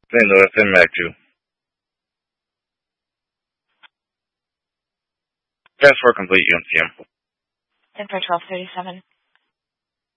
St. Louis and Mag 2. Passport complete, UMCM. And for 1237.